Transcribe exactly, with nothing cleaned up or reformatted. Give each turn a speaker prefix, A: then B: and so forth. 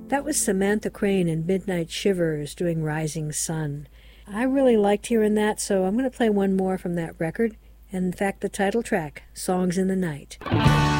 A: That was Samantha Crane and Midnight Shivers doing Rising Sun. I really liked hearing that, so I'm going to play one more from that record. In fact, the title track, Songs in the Night.